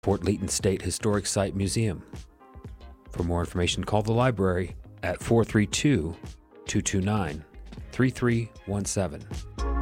Fort Leaton State Historic Site Museum. For more information, call the library at 432-229-3317.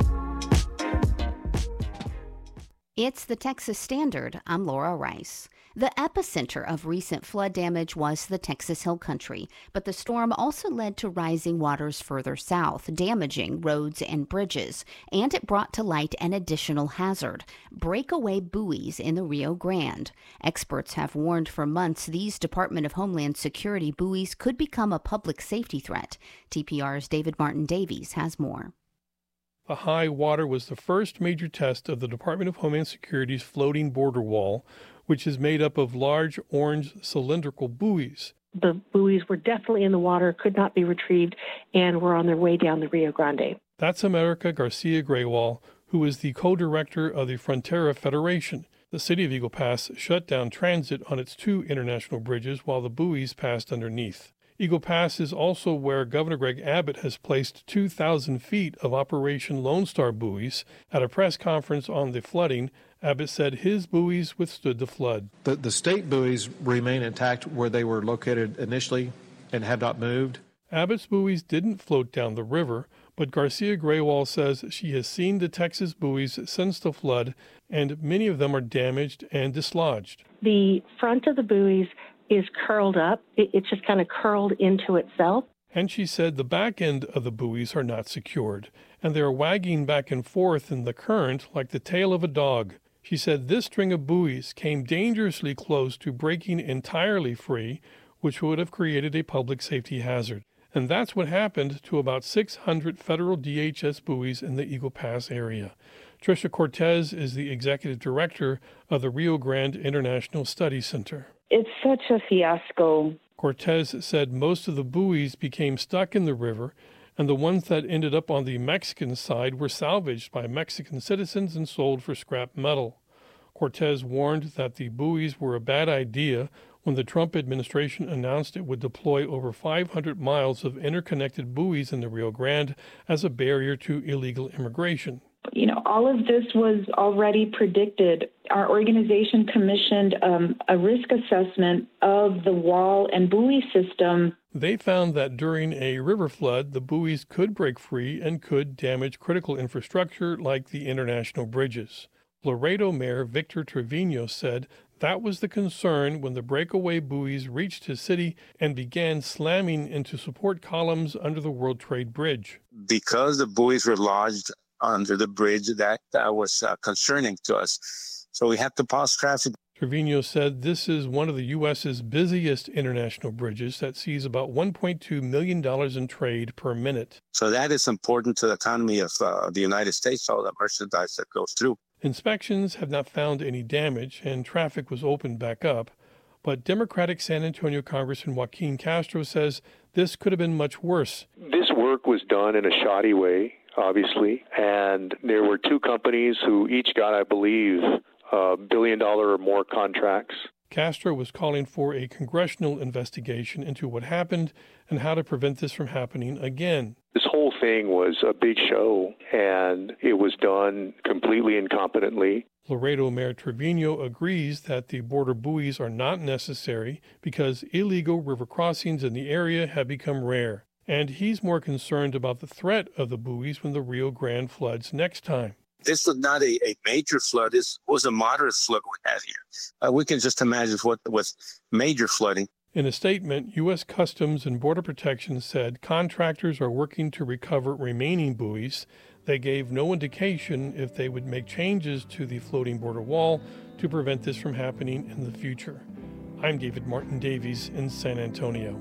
It's the Texas Standard. I'm Laura Rice. The epicenter of recent flood damage was the Texas Hill Country, but the storm also led to rising waters further south, damaging roads and bridges, and it brought to light an additional hazard: breakaway buoys in the Rio Grande. Experts have warned for months these Department of Homeland Security buoys could become a public safety threat. TPR's David Martin Davies has more. The high water was the first major test of the Department of Homeland Security's floating border wall, which is made up of large orange cylindrical buoys. The buoys were definitely in the water, could not be retrieved, and were on their way down the Rio Grande. That's America Garcia Graywall, who is the co-director of the Frontera Federation. The city of Eagle Pass shut down transit on its 2 international bridges while the buoys passed underneath. Eagle Pass is also where Governor Greg Abbott has placed 2,000 feet of Operation Lone Star buoys. At a press conference on the flooding, Abbott said his buoys withstood the flood. The state buoys remain intact where they were located initially and have not moved. Abbott's buoys didn't float down the river, but Garcia Graywall says she has seen the Texas buoys since the flood, and many of them are damaged and dislodged. The front of the buoys is curled up. It's just kind of curled into itself. And she said the back end of the buoys are not secured, and they are wagging back and forth in the current like the tail of a dog. She said this string of buoys came dangerously close to breaking entirely free, which would have created a public safety hazard. And that's what happened to about 600 federal DHS buoys in the Eagle Pass area. Tricia Cortez is the executive director of the Rio Grande International Study Center. It's such a fiasco. Cortez said most of the buoys became stuck in the river, and the ones that ended up on the Mexican side were salvaged by Mexican citizens and sold for scrap metal. Cortez warned that the buoys were a bad idea when the Trump administration announced it would deploy over 500 miles of interconnected buoys in the Rio Grande as a barrier to illegal immigration. You know, all of this was already predicted. Our organization commissioned a risk assessment of the wall and buoy system. They found that during a river flood, the buoys could break free and could damage critical infrastructure like the international bridges. Laredo Mayor Victor Trevino said that was the concern when the breakaway buoys reached his city and began slamming into support columns under the World Trade Bridge. Because the buoys were lodged under the bridge, that was concerning to us. So we had to pause traffic. Trevino said this is one of the U.S.'s busiest international bridges that sees about $1.2 million in trade per minute. So that is important to the economy of the United States, all the merchandise that goes through. Inspections have not found any damage, and traffic was opened back up. But Democratic San Antonio Congressman Joaquin Castro says this could have been much worse. This work was done in a shoddy way, obviously, and there were 2 companies who each got, I believe, $1 billion or more contracts. Castro was calling for a congressional investigation into what happened and how to prevent this from happening again. This whole thing was a big show, and it was done completely incompetently. Laredo Mayor Trevino agrees that the border buoys are not necessary because illegal river crossings in the area have become rare. And he's more concerned about the threat of the buoys when the Rio Grande floods next time. This was not a major flood. This was a moderate flood we had here. We can just imagine what with major flooding. In a statement, U.S. Customs and Border Protection said contractors are working to recover remaining buoys. They gave no indication if they would make changes to the floating border wall to prevent this from happening in the future. I'm David Martin Davies in San Antonio.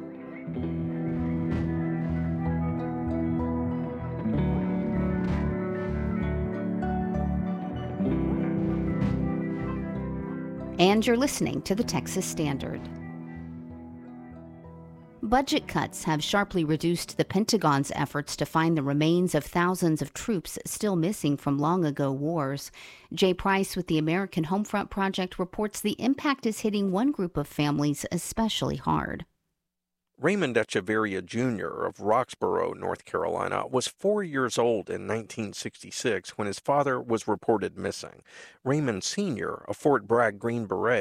And you're listening to the Texas Standard. Budget cuts have sharply reduced the Pentagon's efforts to find the remains of thousands of troops still missing from long-ago wars. Jay Price with the American Homefront Project reports the impact is hitting one group of families especially hard. Raymond Echeverria Jr. of Roxborough, North Carolina, was 4 years old in 1966 when his father was reported missing. Raymond Sr., a Fort Bragg Green Beret,